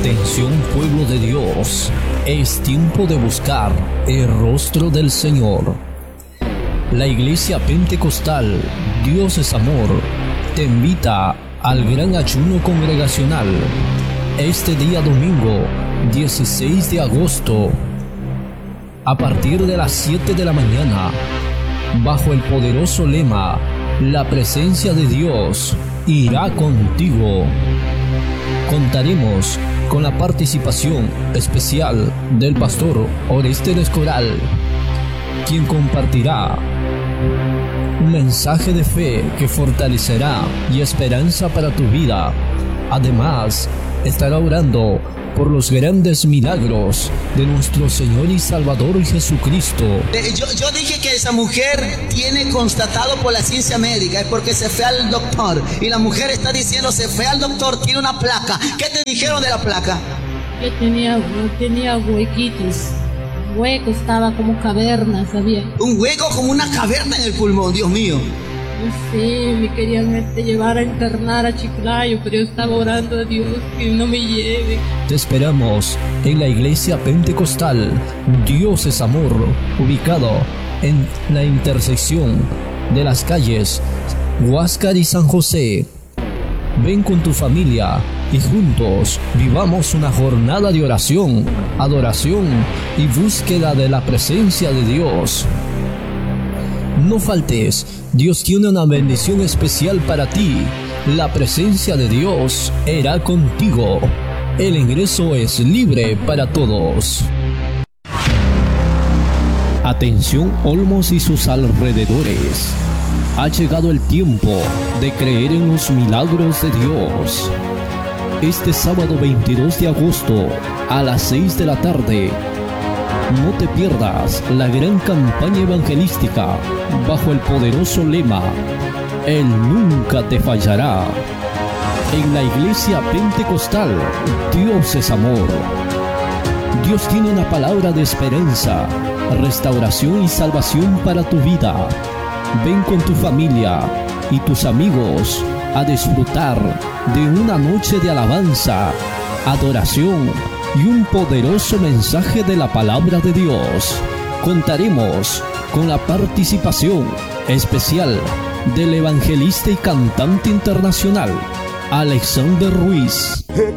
Atención, pueblo de Dios, es tiempo de buscar el rostro del Señor. La Iglesia Pentecostal Dios es Amor te invita al gran ayuno congregacional este día domingo 16 de agosto a partir de las 7 de la mañana, bajo el poderoso lema La presencia de Dios irá contigo. Contaremos con la participación especial del pastor Orestes Escoral, quien compartirá un mensaje de fe que fortalecerá y esperanza para tu vida. Además, estará orando por los grandes milagros de nuestro Señor y Salvador Jesucristo. Yo dije que esa mujer tiene constatado por la ciencia médica, es porque se fue al doctor, y la mujer está diciendo se fue al doctor, tiene una placa. ¿Qué te dijeron de la placa? Que tenía huequitos, hueco, estaba como caverna, ¿sabía? Un hueco como una caverna en el pulmón, Dios mío. Sí, me querían llevar a internar a Chiclayo, pero yo estaba orando a Dios que no me lleve. Te esperamos en la Iglesia Pentecostal Dios es Amor, ubicado en la intersección de las calles Huáscar y San José. Ven con tu familia y juntos vivamos una jornada de oración, adoración y búsqueda de la presencia de Dios. No faltes, Dios tiene una bendición especial para ti. La presencia de Dios irá contigo. El ingreso es libre para todos. Atención, Olmos y sus alrededores. Ha llegado el tiempo de creer en los milagros de Dios. Este sábado 22 de agosto a las 6 de la tarde, no te pierdas la gran campaña evangelística bajo el poderoso lema Él nunca te fallará. En la Iglesia Pentecostal Dios es Amor. Dios tiene una palabra de esperanza, restauración y salvación para tu vida. Ven con tu familia y tus amigos a disfrutar de una noche de alabanza, adoración y un poderoso mensaje de la palabra de Dios. Contaremos con la participación especial del evangelista y cantante internacional Alexander Ruiz.